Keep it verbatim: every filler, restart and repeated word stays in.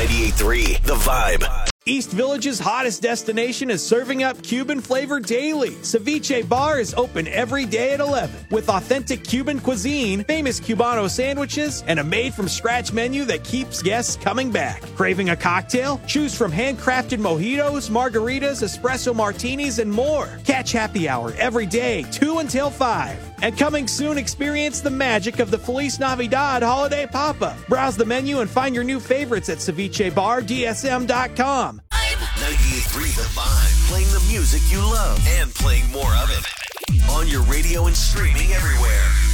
ninety-eight point three The Vibe. East Village's hottest destination is serving up Cuban flavor daily. Ceviche Bar is open every day at eleven with authentic Cuban cuisine, famous Cubano sandwiches, and a made-from-scratch menu that keeps guests coming back. Craving a cocktail? Choose from handcrafted mojitos, margaritas, espresso martinis, and more. Catch happy hour every day, two until five. And coming soon, experience the magic of the Feliz Navidad holiday pop-up. Browse the menu and find your new favorites at ceviche bar d s m dot com. ninety-eight point three The Vibe. Playing the music you love and playing more of it. On your radio and streaming everywhere.